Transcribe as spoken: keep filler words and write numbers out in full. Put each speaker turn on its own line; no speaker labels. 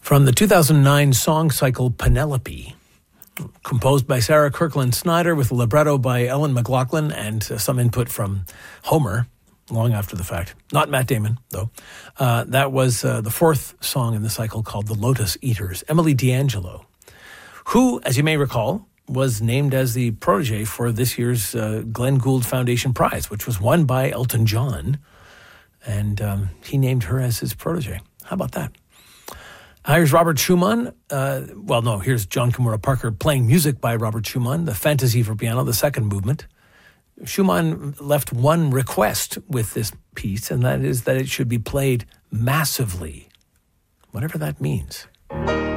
From the two thousand nine song cycle Penelope, composed by Sarah Kirkland Snyder with a libretto by Ellen McLaughlin and uh, some input from Homer, long after the fact. Not Matt Damon, though. Uh, that was uh, the fourth song in the cycle called The Lotus Eaters. Emily D'Angelo, who, as you may recall, was named as the protege for this year's uh, Glenn Gould Foundation Prize, which was won by Elton John. And um, he named her as his protege. How about that? Here's Robert Schumann. Uh, well, no, here's John Kimura Parker playing music by Robert Schumann, the Fantasy for Piano, the second movement. Schumann left one request with this piece, and that is that it should be played massively, whatever that means.